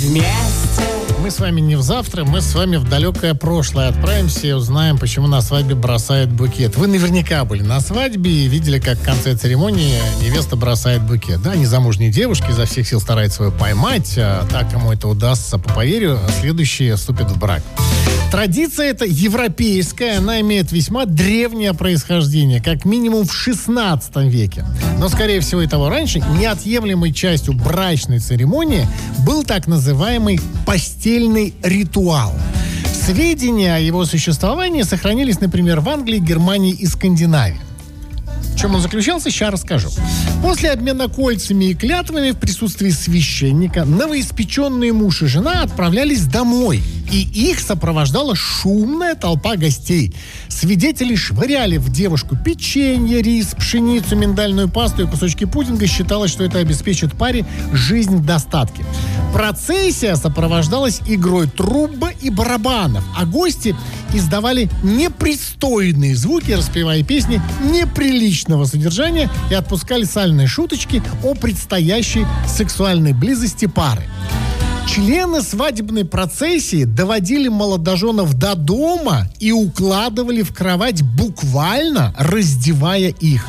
вместе. Мы с вами не в завтра, мы с вами в далекое прошлое отправимся и узнаем, почему на свадьбе бросают букет. Вы наверняка были на свадьбе и видели, как в конце церемонии невеста бросает букет. Да, незамужние девушки изо всех сил стараются его поймать, а так, кому это удастся, по поверью, следующие вступят в брак. Традиция эта европейская, она имеет весьма древнее происхождение, как минимум в 16 веке. Но, скорее всего, и того раньше, неотъемлемой частью брачной церемонии был так называемый постельный ритуал. Сведения о его существовании сохранились, например, в Англии, Германии и Скандинавии. В чем он заключался, сейчас расскажу. После обмена кольцами и клятвами в присутствии священника новоиспеченные муж и жена отправлялись домой. И их сопровождала шумная толпа гостей. Свидетели швыряли в девушку печенье, рис, пшеницу, миндальную пасту и кусочки пудинга. Считалось, что это обеспечит паре жизнь в достатке. Процессия сопровождалась игрой трубы и барабанов, а гости издавали непристойные звуки, распевая песни неприличного содержания и отпускали сальные шуточки о предстоящей сексуальной близости пары. Члены свадебной процессии доводили молодоженов до дома и укладывали в кровать, буквально раздевая их.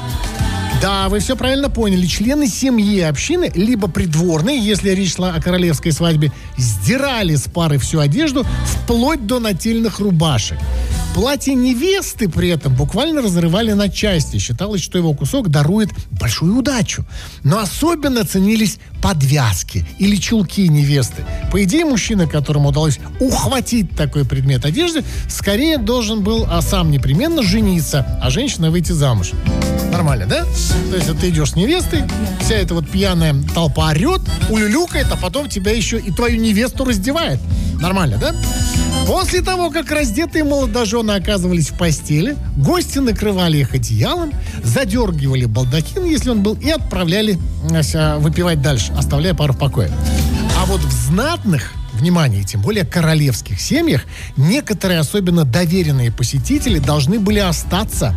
Да, вы все правильно поняли. Члены семьи общины, либо придворные, если речь шла о королевской свадьбе, сдирали с пары всю одежду вплоть до нательных рубашек. Платье невесты при этом буквально разрывали на части. Считалось, что его кусок дарует большую удачу. Но особенно ценились подвязки или чулки невесты. По идее, мужчина, которому удалось ухватить такой предмет одежды, скорее должен был, сам непременно жениться, а женщина выйти замуж. Нормально, да? То есть вот ты идешь с невестой, вся эта вот пьяная толпа орет, улюлюкает, а потом тебя еще и твою невесту раздевает. Нормально, да? После того, как раздетые молодожены оказывались в постели, гости накрывали их одеялом, задергивали балдахин, если он был, и отправляли выпивать дальше, оставляя пару в покое. А вот в знатных, внимание, тем более королевских семьях, некоторые, особенно доверенные посетители, должны были остаться,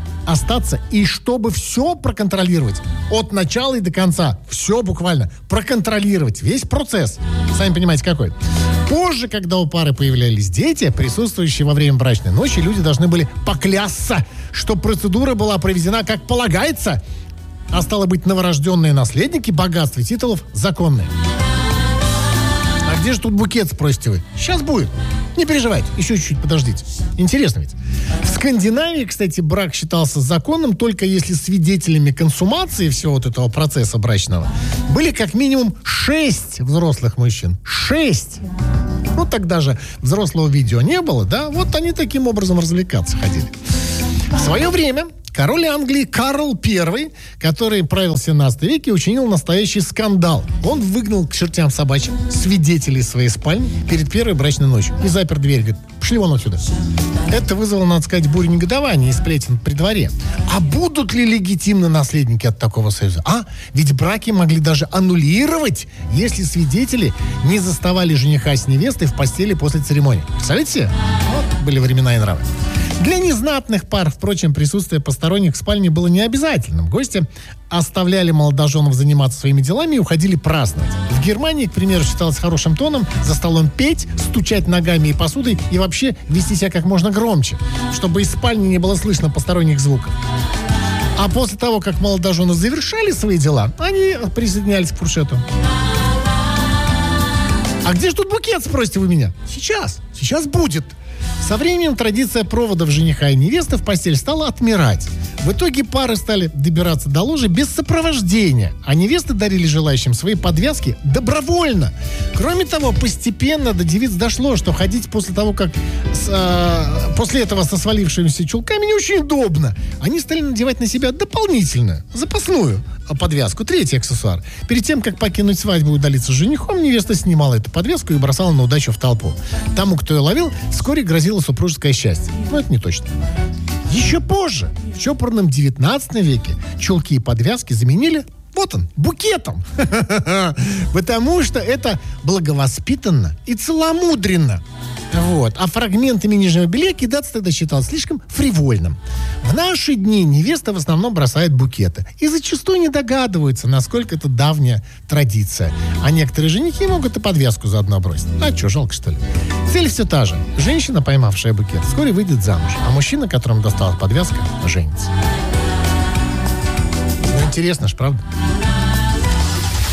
и чтобы все проконтролировать, от начала и до конца, все буквально, проконтролировать, весь процесс. Сами понимаете, какой. Позже, когда у пары появлялись дети, присутствующие во время брачной ночи, люди должны были поклясться, что процедура была проведена как полагается, а стало быть, новорожденные наследники богатств и титулов законные. А где же тут букет, спросите вы? Сейчас будет. Не переживайте, еще чуть-чуть подождите. Интересно ведь. В Скандинавии, кстати, брак считался законным только если свидетелями консумации всего вот этого процесса брачного были как минимум 6 взрослых мужчин. 6! Ну, тогда же взрослого видео не было, да? Вот они таким образом развлекаться ходили. В свое время король Англии Карл I, который правил в 17 веке, учинил настоящий скандал. Он выгнал к чертям собачьим свидетелей своей спальни перед первой брачной ночью и запер дверь. Говорит, пошли вон отсюда. Это вызвало, надо сказать, бурю негодования и сплетен при дворе. А будут ли легитимны наследники от такого союза? Ведь браки могли даже аннулировать, если свидетели не заставали жениха с невестой в постели после церемонии. Представляете себе? Вот были времена и нравы. Для незнатных пар, впрочем, присутствие посторонних в спальне было не обязательным. Гости оставляли молодоженов заниматься своими делами и уходили праздновать. В Германии, к примеру, считалось хорошим тоном за столом петь, стучать ногами и посудой и вообще вести себя как можно громче, чтобы из спальни не было слышно посторонних звуков. А после того, как молодожены завершали свои дела, они присоединялись к фуршету. А где же тут букет, спросите вы меня? Сейчас будет. Со временем традиция проводов жениха и невесты в постель стала отмирать. В итоге пары стали добираться до ложи без сопровождения, а невесты дарили желающим свои подвязки добровольно. Кроме того, постепенно до девиц дошло, что ходить после того, как после этого со свалившимися чулками не очень удобно. Они стали надевать на себя дополнительную, запасную подвязку, третий аксессуар. Перед тем, как покинуть свадьбу и удалиться с женихом, невеста снимала эту подвязку и бросала на удачу в толпу. Тому, кто ее ловил, вскоре грозило супружеское счастье. Но это не точно. Еще позже, в чопорном 19 веке, чулки и подвязки заменили, вот он, букетом. Потому что это благовоспитанно и целомудренно. Вот. А фрагментами нижнего белья кидаться тогда считалось слишком фривольным. В наши дни невеста в основном бросает букеты. И зачастую не догадываются, насколько это давняя традиция. А некоторые женихи могут и подвеску заодно бросить. А что, жалко, что ли? Цель все та же. Женщина, поймавшая букет, вскоре выйдет замуж. А мужчина, которому досталась подвеска, женится. Ну, интересно ж, правда?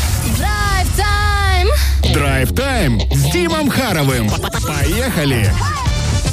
Драйв-тайм с Димом Харовым. Поехали!